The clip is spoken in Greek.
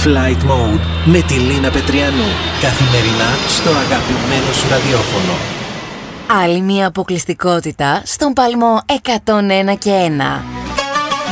Flight Mode με τη Λίνα Πετριανού. Καθημερινά στο αγαπημένο σου ραδιόφωνο. Άλλη μια αποκλειστικότητα στον παλμό 101 και 1.